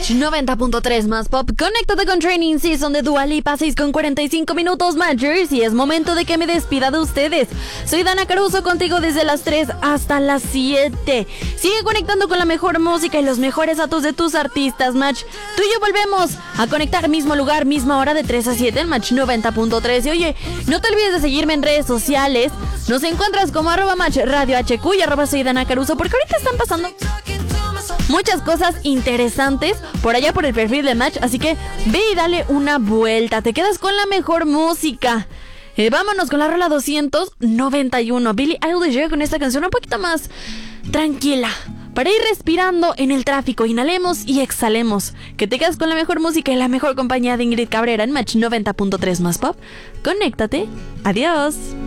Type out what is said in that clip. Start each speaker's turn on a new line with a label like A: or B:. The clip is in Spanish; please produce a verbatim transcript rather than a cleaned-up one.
A: Match noventa punto tres más pop. Conéctate con Training Season de Dua Lipa, seis con cuarenta y cinco minutos Matchers. Y es momento de que me despida de ustedes. Soy Dana Caruso, contigo desde las tres hasta las siete. Sigue conectando con la mejor música y los mejores datos de tus artistas, Match. Tú y yo volvemos a conectar mismo lugar, misma hora de tres a siete en Match noventa punto tres. Y oye, no te olvides de seguirme en redes sociales. Nos encuentras como arroba Match Radio H Q y arroba soy Dana Caruso, porque ahorita están pasando muchas cosas interesantes por allá por el perfil de Match, así que ve y dale una vuelta. Te quedas con la mejor música. Eh, vámonos con la rola doscientos noventa y uno. Billie Eilish llega con esta canción un poquito más tranquila, para ir respirando en el tráfico. Inhalemos y exhalemos. Que te quedas con la mejor música y la mejor compañía de Ingrid Cabrera en Match noventa punto tres más pop. Conéctate. Adiós.